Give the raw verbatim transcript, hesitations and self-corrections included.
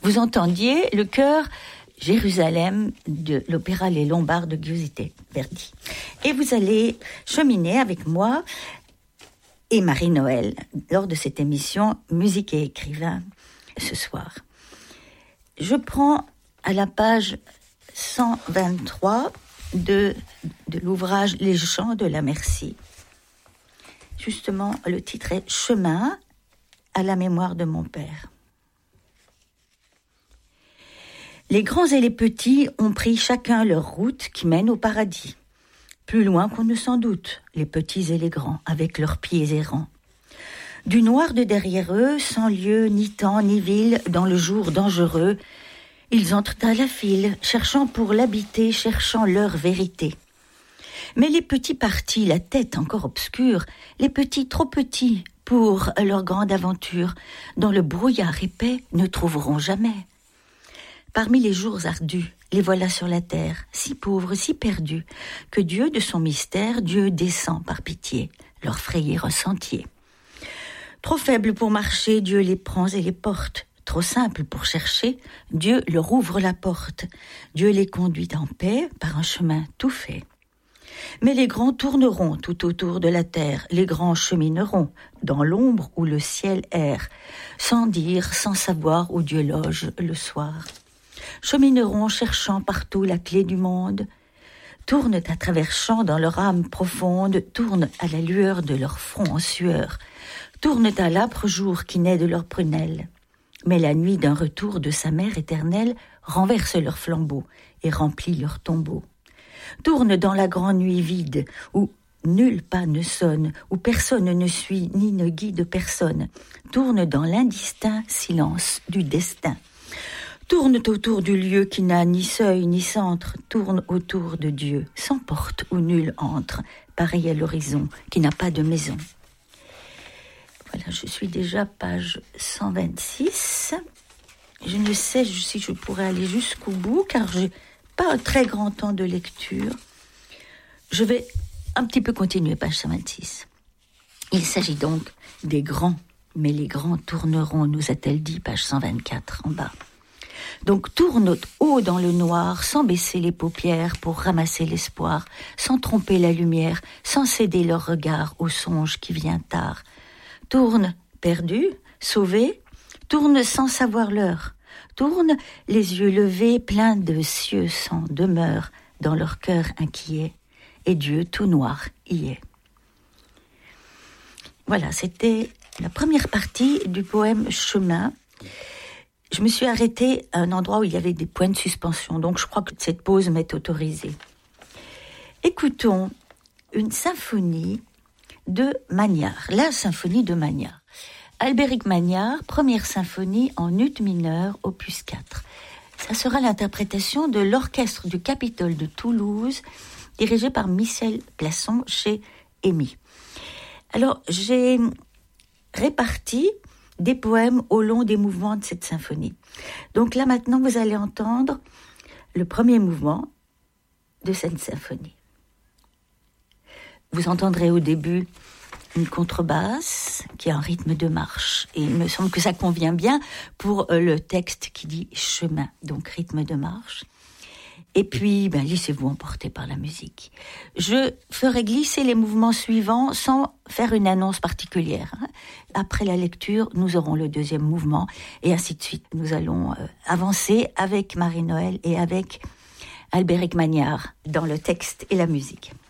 vous entendiez le chœur Jérusalem de l'opéra Les Lombards de Giuseppe Verdi. Et vous allez cheminer avec moi et Marie-Noël lors de cette émission Musique et écrivain ce soir. Je prends à la page cent vingt-trois de, de l'ouvrage Les Chants de la Merci. Justement, le titre est « Chemin à la mémoire de mon père ». Les grands et les petits ont pris chacun leur route qui mène au paradis. Plus loin qu'on ne s'en doute, les petits et les grands, avec leurs pieds errants. Du noir de derrière eux, sans lieu, ni temps, ni ville, dans le jour dangereux, ils entrent à la file, cherchant pour l'habiter, cherchant leur vérité. Mais les petits partis, la tête encore obscure, les petits trop petits pour leur grande aventure, dans le brouillard épais, ne trouveront jamais. Parmi les jours ardus, les voilà sur la terre, si pauvres, si perdus, que Dieu de son mystère, Dieu descend par pitié, leur frayer un sentier. Trop faibles pour marcher, Dieu les prend et les porte. Trop simples pour chercher, Dieu leur ouvre la porte. Dieu les conduit en paix par un chemin tout fait. Mais les grands tourneront tout autour de la terre, les grands chemineront dans l'ombre où le ciel erre, sans dire, sans savoir où Dieu loge le soir. Chemineront cherchant partout la clé du monde, tournent à travers champs dans leur âme profonde, tournent à la lueur de leur front en sueur, tournent à l'âpre jour qui naît de leurs prunelles. Mais la nuit d'un retour de sa mère éternelle renverse leurs flambeaux et remplit leurs tombeaux. Tournent dans la grande nuit vide, où nul pas ne sonne, où personne ne suit ni ne guide personne. Tournent dans l'indistinct silence du destin. Tournent autour du lieu qui n'a ni seuil ni centre, tournent autour de Dieu, sans porte où nul entre, pareil à l'horizon qui n'a pas de maison. Voilà, je suis déjà page cent vingt-six. Je ne sais si je pourrais aller jusqu'au bout, car j'ai pas un très grand temps de lecture. Je vais un petit peu continuer, page cent vingt-six. Il s'agit donc des grands, mais les grands tourneront, nous a-t-elle dit, page cent vingt-quatre en bas. Donc tourne haut dans le noir, sans baisser les paupières pour ramasser l'espoir, sans tromper la lumière, sans céder leur regard au songe qui vient tard. Tourne perdu, sauvé, tourne sans savoir l'heure, tourne les yeux levés, pleins de cieux sans demeure, dans leur cœur inquiet, et Dieu tout noir y est. Voilà, c'était la première partie du poème Chemin. Je me suis arrêtée à un endroit où il y avait des points de suspension, donc je crois que cette pause m'est autorisée. Écoutons une symphonie de Magnard, la symphonie de Magnard. Albéric Magnard, première symphonie en ut mineur, opus quatre. Ça sera l'interprétation de l'orchestre du Capitole de Toulouse, dirigé par Michel Plasson chez Emy. Alors, j'ai réparti des poèmes au long des mouvements de cette symphonie. Donc là, maintenant, vous allez entendre le premier mouvement de cette symphonie. Vous entendrez au début une contrebasse qui a un rythme de marche. Et il me semble que ça convient bien pour le texte qui dit « chemin », donc rythme de marche. Et puis, ben, laissez-vous emporter par la musique. Je ferai glisser les mouvements suivants sans faire une annonce particulière. Après la lecture, nous aurons le deuxième mouvement et ainsi de suite. Nous allons euh, avancer avec Marie-Noël et avec Albéric Magnard dans le texte et la musique.